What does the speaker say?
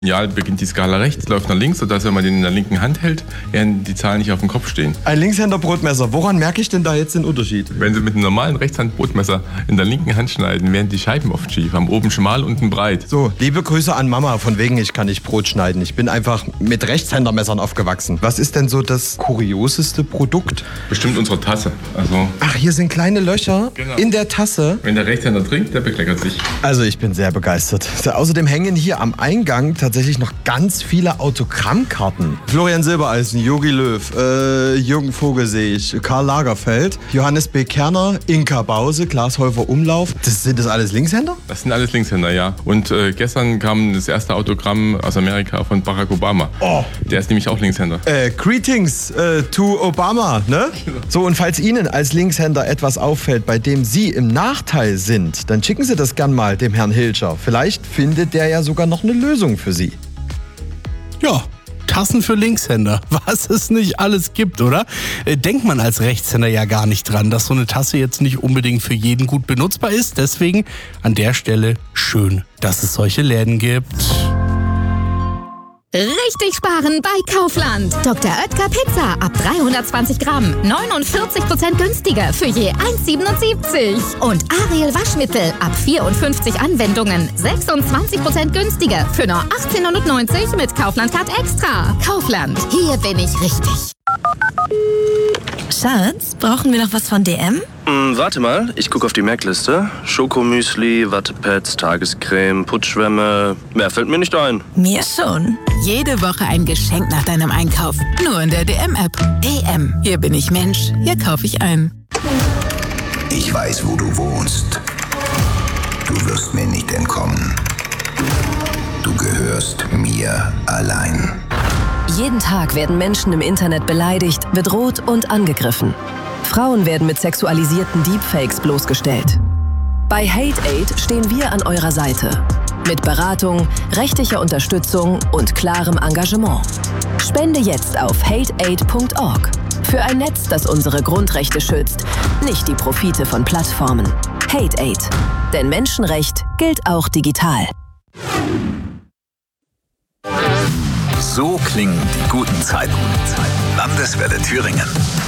Ja, beginnt die Skala rechts, läuft nach links, sodass wenn man den in der linken Hand hält, werden die Zahlen nicht auf dem Kopf stehen. Ein Linkshänder-Brotmesser. Woran merke ich denn da jetzt den Unterschied? Wenn Sie mit einem normalen Rechtshand-Brotmesser in der linken Hand schneiden, werden die Scheiben oft schief, haben oben schmal, unten breit. So, liebe Grüße an Mama, von wegen ich kann nicht Brot schneiden. Ich bin einfach mit Rechtshändermessern aufgewachsen. Was ist denn so das kurioseste Produkt? Bestimmt unsere Tasse. Ach, hier sind kleine Löcher in der Tasse. Wenn der Rechtshänder trinkt, der bekleckert sich. Also ich bin sehr begeistert. Außerdem hängen hier am Eingang tatsächlich noch ganz viele Autogrammkarten. Florian Silbereisen, Jogi Löw, Jürgen Vogel sehe ich, Karl Lagerfeld, Johannes B. Kerner, Inka Bause, Klaas Häufer Umlauf. Sind das alles Linkshänder? Das sind alles Linkshänder, ja. Und gestern kam das erste Autogramm aus Amerika von Barack Obama. Oh. Der ist nämlich auch Linkshänder. Greetings to Obama, ne? So, und falls Ihnen als Linkshänder etwas auffällt, bei dem Sie im Nachteil sind, dann schicken Sie das gern mal dem Herrn Hilscher. Vielleicht findet der ja sogar noch eine Lösung für Sie. Ja, Tassen für Linkshänder. Was es nicht alles gibt, oder? Denkt man als Rechtshänder ja gar nicht dran, dass so eine Tasse jetzt nicht unbedingt für jeden gut benutzbar ist. Deswegen an der Stelle schön, dass es solche Läden gibt. Richtig sparen bei Kaufland. Dr. Oetker Pizza ab 320 Gramm. 49% günstiger für je 1,77. Und Ariel Waschmittel ab 54 Anwendungen. 26% günstiger für nur 18,90 mit Kaufland Card Extra. Kaufland, hier bin ich richtig. Schatz, brauchen wir noch was von DM? Warte mal, ich gucke auf die Merkliste. Schokomüsli, Wattepads, Tagescreme, Putzschwämme. Mehr fällt mir nicht ein. Mir schon. Jede Woche ein Geschenk nach deinem Einkauf. Nur in der DM-App. DM. Hier bin ich Mensch. Hier kaufe ich ein. Ich weiß, wo du wohnst. Du wirst mir nicht entkommen. Du gehörst mir allein. Jeden Tag werden Menschen im Internet beleidigt, bedroht und angegriffen. Frauen werden mit sexualisierten Deepfakes bloßgestellt. Bei HateAid stehen wir an eurer Seite. Mit Beratung, rechtlicher Unterstützung und klarem Engagement. Spende jetzt auf hateaid.org. Für ein Netz, das unsere Grundrechte schützt, nicht die Profite von Plattformen. HateAid. Denn Menschenrecht gilt auch digital. So klingen die guten Zeiten. Landeswelle Thüringen.